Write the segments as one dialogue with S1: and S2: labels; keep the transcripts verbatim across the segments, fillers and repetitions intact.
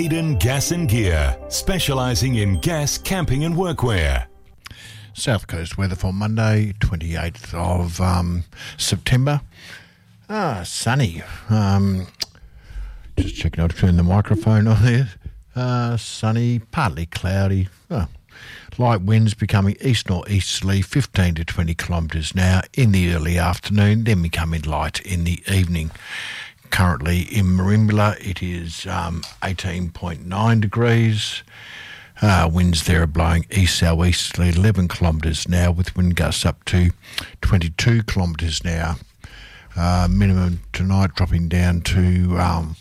S1: Eden Gas and Gear, specialising in gas, camping and workwear.
S2: South Coast weather for Monday, twenty-eighth of um, September. Ah, sunny. Um, just checking out, turn the microphone on there. Uh, sunny, partly cloudy. Oh, light winds becoming east-northeasterly, fifteen to twenty kilometres an hour in the early afternoon, then becoming light in the evening. Currently in Merimbula, it is um, eighteen point nine degrees. Uh, winds there are blowing east-southeasterly, eleven kilometres an hour, with wind gusts up to twenty-two kilometres an hour. Uh, minimum tonight dropping down to, um,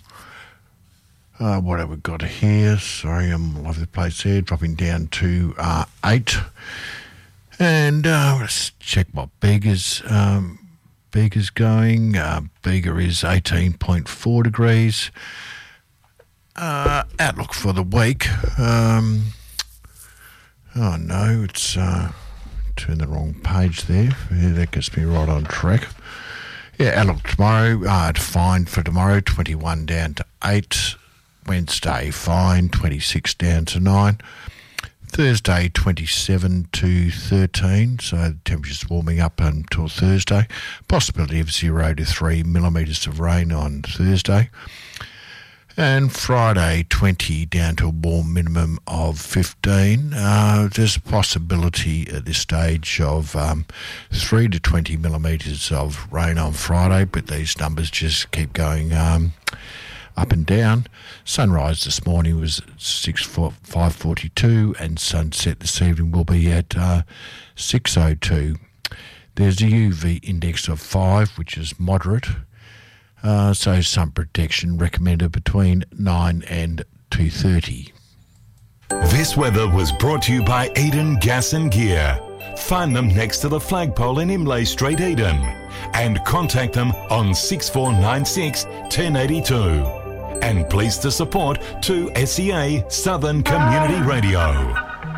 S2: uh, what have we got here? Sorry, I'm all over the place there. Dropping down to uh, eight. And uh, let's check what Bega's... Um, Bega's going. Uh, Bega is eighteen point four degrees. Uh, outlook for the week. Um, oh no, it's uh, turned the wrong page there. Yeah, that gets me right on track. Yeah, outlook tomorrow. Uh, fine for tomorrow. twenty-one down to eight. Wednesday fine. twenty-six down to nine. Thursday, twenty-seven to thirteen, so the temperature's warming up until Thursday. Possibility of zero to three millimetres of rain on Thursday. And Friday, twenty down to a warm minimum of fifteen. Uh, there's a possibility at this stage of um, three to twenty millimetres of rain on Friday, but these numbers just keep going um, up and down. Sunrise this morning was at six five forty-two, and sunset this evening will be at uh, six oh two. There's a U V index of five, which is moderate, uh, so sun protection recommended between nine and two thirty.
S1: This weather was brought to you by Eden Gas and Gear. Find them next to the flagpole in Imlay Street, Eden, and contact them on six four nine six, one zero eight two. And pleased to support two S E A Southern Community Radio.